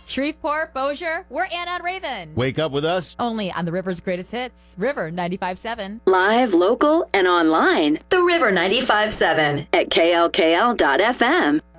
Shreveport, Bossier, we're Anna and Raven. Wake up with us. Only on the River's greatest hits, River 95.7. Live, local, and online. The River 95.7 at klkl.fm.